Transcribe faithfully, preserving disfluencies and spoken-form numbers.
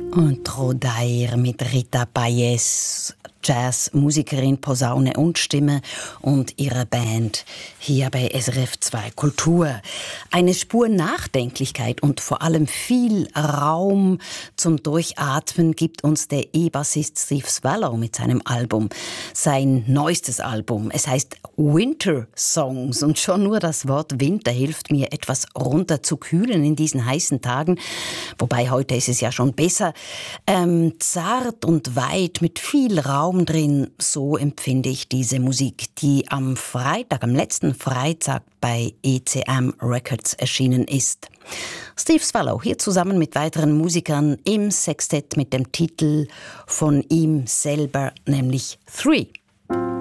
Und Rodair mit Rita Payés, Jazzmusikerin, Posaune und Stimme und ihre Band hier bei S R F zwei Kultur. Eine Spur Nachdenklichkeit und vor allem viel Raum zum Durchatmen gibt uns der E-Bassist Steve Swallow mit seinem Album. Sein neuestes Album. Es heißt Winter Songs und schon nur das Wort Winter hilft mir, etwas runter zu kühlen in diesen heißen Tagen. Wobei heute ist es ja schon besser. Ähm, zart und weit mit viel Raum drin, so empfinde ich diese Musik, die am Freitag, am letzten Freitag bei E C M Records erschienen ist. Steve Swallow hier zusammen mit weiteren Musikern im Sextett mit dem Titel von ihm selber, nämlich Three.